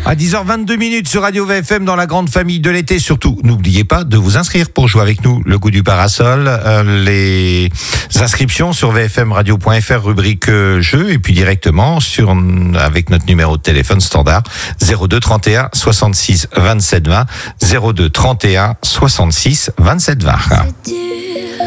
À 10h22 sur Radio VFM dans la grande famille de l'été. Surtout, n'oubliez pas de vous inscrire pour jouer avec nous. Le goût du parasol, les inscriptions sur vfmradio.fr, rubrique jeu, et puis directement avec notre numéro de téléphone standard 02 31 66 27 20, 02 31 66 27 20.